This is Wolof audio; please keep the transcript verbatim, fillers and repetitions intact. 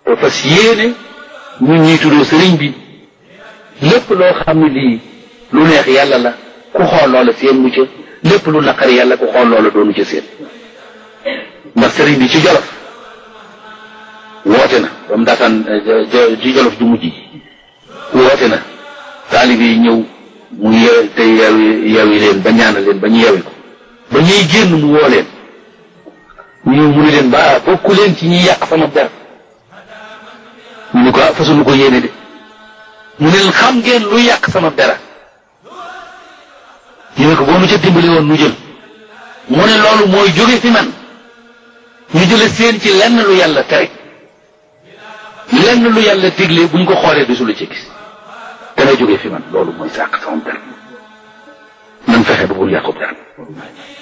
te fas yéene ñun ñuy tuddoo sëriñ bi lépp loo xam ne lii lu neex yàlla la ku xool loola seen mu ca lépp lu naqari yàlla ku xool loola doonu ca seen ndax sëriñ bi ci Jolof woote na ba mu daataan ci Jolof ju mujj woote na taalib yi ñëw mu yew te yewi yewi leen ba ñaanal leen ba ñu yewi ko ba ñuy génn mu woo leen ñu mu ne leen ba bokku leen ci ñi yàq sama der ñu ne ko fasunu ko yéene de mu ne leen xam ngeen lu yàq sama dara ñu ne ko boo nu ca dimbali woon nu jël mu ne loolu mooy jóge fi man ñu jële seen ci lenn lu yàlla tere lenn lu yàlla digle buñ ko xoolee du su la ci gis dana jóge fi man loolu mooy sàq sama dara nan fexe ba bul yàqu dara